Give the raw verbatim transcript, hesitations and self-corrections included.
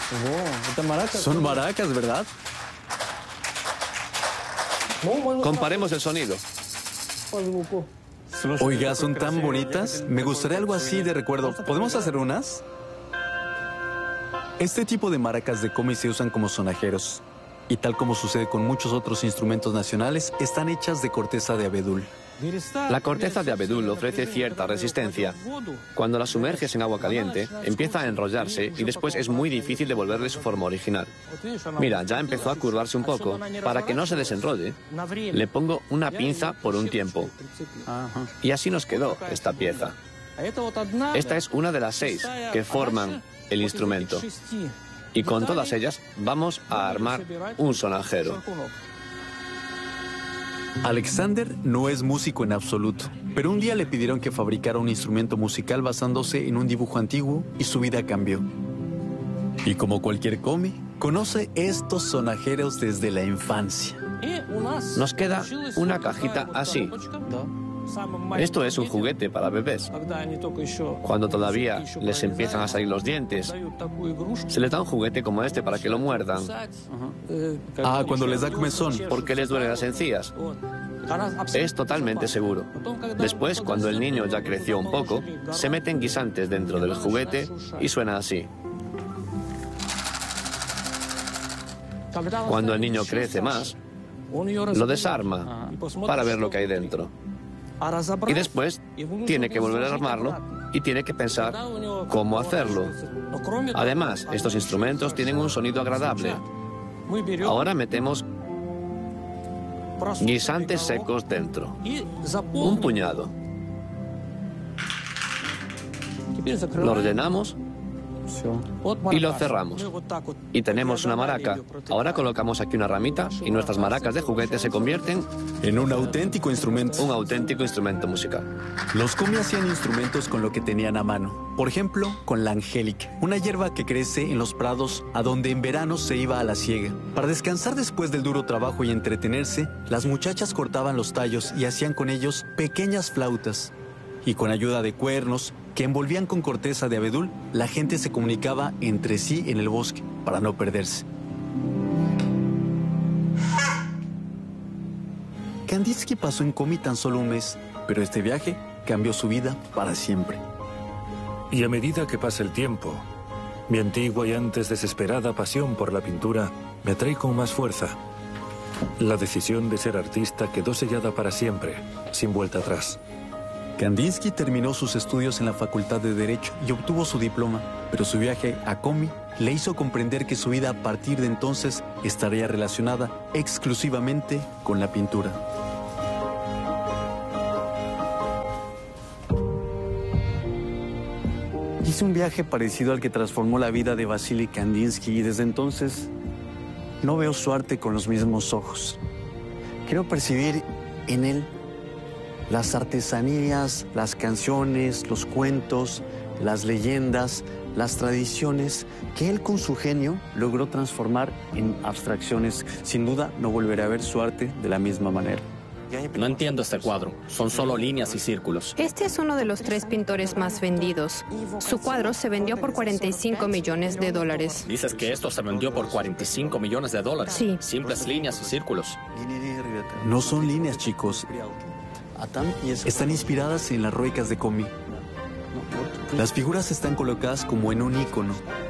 Son maracas, ¿verdad? Comparemos el sonido. Oiga, son tan bonitas. Me gustaría algo así de recuerdo. ¿Podemos hacer unas? Este tipo de maracas de komi se usan como sonajeros. Y tal como sucede con muchos otros instrumentos nacionales, están hechas de corteza de abedul. La corteza de abedul ofrece cierta resistencia. Cuando la sumerges en agua caliente, empieza a enrollarse y después es muy difícil devolverle su forma original. Mira, ya empezó a curvarse un poco. Para que no se desenrolle, le pongo una pinza por un tiempo. Y así nos quedó esta pieza. Esta es una de las seis que forman el instrumento. Y con todas ellas vamos a armar un sonajero. Alexander no es músico en absoluto, pero un día le pidieron que fabricara un instrumento musical basándose en un dibujo antiguo y su vida cambió. Y como cualquier komi, conoce estos sonajeros desde la infancia. Nos queda una cajita así. Esto es un juguete para bebés. Cuando todavía les empiezan a salir los dientes, se les da un juguete como este para que lo muerdan. Ah, cuando les da comezón. Porque les duelen las encías. Es totalmente seguro. Después, cuando el niño ya creció un poco, se meten guisantes dentro del juguete y suena así. Cuando el niño crece más, lo desarma para ver lo que hay dentro. Y después tiene que volver a armarlo y tiene que pensar cómo hacerlo. Además, estos instrumentos tienen un sonido agradable. Ahora metemos guisantes secos dentro. Un puñado. Lo rellenamos y lo cerramos. Y tenemos una maraca. Ahora colocamos aquí una ramita y nuestras maracas de juguete se convierten en un auténtico instrumento. Un auténtico instrumento musical. Los komi hacían instrumentos con lo que tenían a mano. Por ejemplo, con la angélica, una hierba que crece en los prados a donde en verano se iba a la siega. Para descansar después del duro trabajo y entretenerse, las muchachas cortaban los tallos y hacían con ellos pequeñas flautas. Y con ayuda de cuernos que envolvían con corteza de abedul, la gente se comunicaba entre sí en el bosque para no perderse. Kandinsky pasó en komi tan solo un mes, pero este viaje cambió su vida para siempre. Y a medida que pasa el tiempo, mi antigua y antes desesperada pasión por la pintura me atrae con más fuerza. La decisión de ser artista quedó sellada para siempre, sin vuelta atrás. Kandinsky terminó sus estudios en la Facultad de Derecho y obtuvo su diploma, pero su viaje a komi le hizo comprender que su vida a partir de entonces estaría relacionada exclusivamente con la pintura. Hice un viaje parecido al que transformó la vida de Vasily Kandinsky y desde entonces no veo su arte con los mismos ojos. Quiero percibir en él las artesanías, las canciones, los cuentos, las leyendas, las tradiciones que él con su genio logró transformar en abstracciones. Sin duda no volveré a ver su arte de la misma manera. No entiendo este cuadro. Son solo líneas y círculos. Este es uno de los tres pintores más vendidos. Su cuadro se vendió por cuarenta y cinco millones de dólares. ¿Dices que esto se vendió por cuarenta y cinco millones de dólares? Sí. Simples líneas y círculos. No son líneas, chicos. Están inspiradas en las ruecas de komi. Las figuras están colocadas como en un ícono.